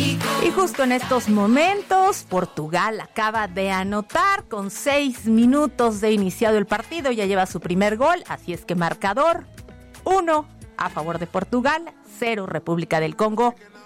Y justo en estos momentos, Portugal acaba de anotar con 6 minutos de iniciado el partido, ya lleva su primer gol, así es que marcador 1 a favor de Portugal, 0 República del Congo.